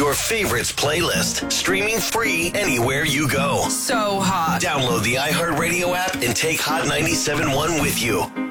your favorites playlist, streaming free anywhere you go. So hot. Download the iHeartRadio app and take Hot 97.1 with you.